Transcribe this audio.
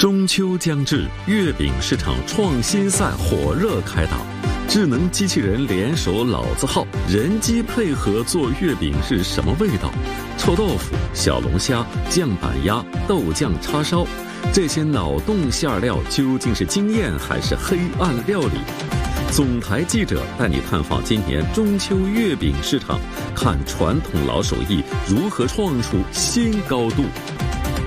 中秋将至，月饼市场创新赛火热开打。智能机器人联手老字号，人机配合做月饼是什么味道？臭豆腐、小龙虾、酱板鸭、豆酱叉烧，这些脑洞馅料究竟是惊艳还是黑暗料理？总台记者带你探访今年中秋月饼市场，看传统老手艺如何创出新高度。